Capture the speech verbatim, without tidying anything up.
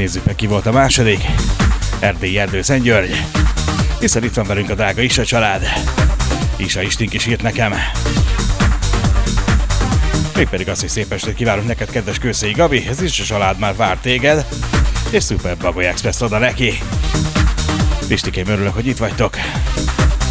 nézzük meg, ki volt a második. Erdélyi Erdő Szentgyörgy. Hiszen itt van velünk a drága Isa család. Isa Istink is írt nekem. Mégpedig azt, hogy szép estét kívánunk neked, kedves Kőszei Gabi, ez is a család már vár téged, és Super Baboly Express oda neki. Pistikém, örülök, hogy itt vagytok.